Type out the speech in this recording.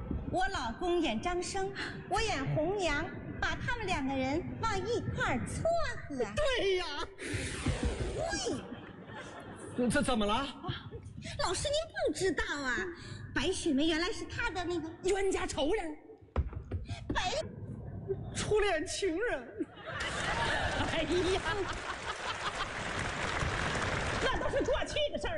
我老公演张生，我演红娘，把他们2个人往一块儿撮合。 对呀。 对。 这怎么了？ 老师您不知道啊，白雪梅原来是他的那个冤家仇人，初恋情人。哎呀，那都是过去的事儿。